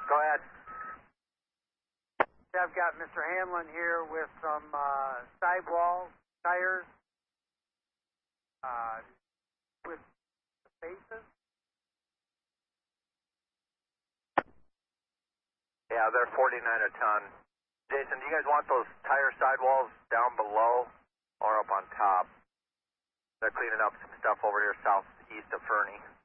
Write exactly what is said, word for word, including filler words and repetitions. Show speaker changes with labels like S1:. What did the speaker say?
S1: Go ahead.
S2: I've got Mister Hanlon here with some uh, sidewalls, tires, uh, with faces.
S1: Yeah, they're forty-nine a ton. Jason, do you guys want those tire sidewalls down below or up on top? They're cleaning up some stuff over here southeast of Fernie.